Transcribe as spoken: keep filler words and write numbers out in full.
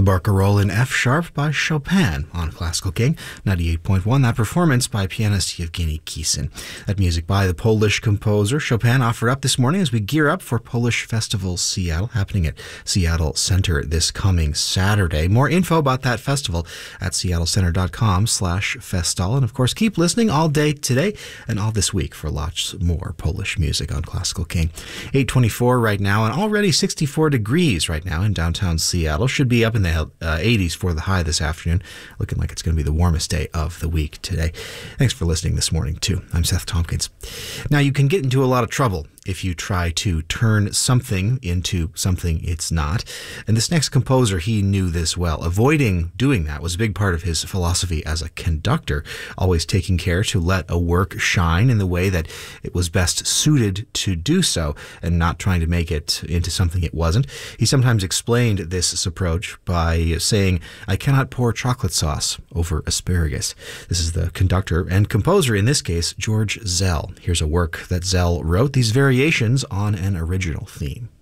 Barcarolle in F sharp by Chopin on Classical King ninety-eight point one. That performance by pianist Yevgeny Kissin. That music by the Polish composer Chopin offered up this morning as we gear up for Polish Festival Seattle, happening at Seattle Center this coming Saturday. More info about that festival at seattlecenter.com slash festal. And of course, keep listening all day today and all this week for lots more Polish music on Classical King. eight twenty-four right now, and already sixty-four degrees right now in downtown Seattle. Should be up in the uh, eighties for the high this afternoon. Looking like it's going to be the warmest day of the week today. Thanks for listening this morning, too. I'm Seth Tompkins. Now, you can get into a lot of trouble if you try to turn something into something it's not. And this next composer, he knew this well. Avoiding doing that was a big part of his philosophy as a conductor, always taking care to let a work shine in the way that it was best suited to do so, and not trying to make it into something it wasn't. He sometimes explained this approach by saying, "I cannot pour chocolate sauce over asparagus." This is the conductor and composer, in this case, George Szell. Here's a work that Szell wrote, these variations on an original theme.